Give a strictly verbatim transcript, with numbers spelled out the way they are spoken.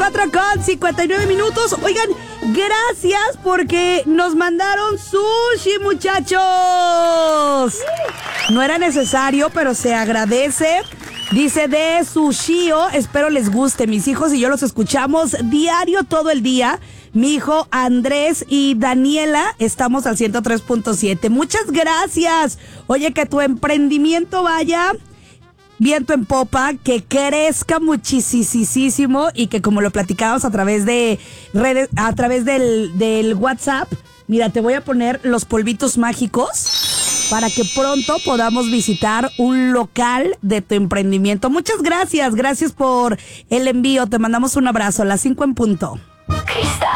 cuatro con cincuenta y nueve minutos. Oigan, gracias porque nos mandaron sushi, muchachos. No era necesario, pero se agradece. Dice de Sushio, espero les guste. Mis hijos y yo los escuchamos diario todo el día. Mi hijo Andrés y Daniela estamos al ciento tres punto siete. Muchas gracias. Oye, que tu emprendimiento vaya viento en popa, que crezca muchísimo y que, como lo platicamos a través de redes, a través del, del WhatsApp, mira, te voy a poner los polvitos mágicos para que pronto podamos visitar un local de tu emprendimiento. Muchas gracias, gracias por el envío. Te mandamos un abrazo a las cinco en punto. Cristal.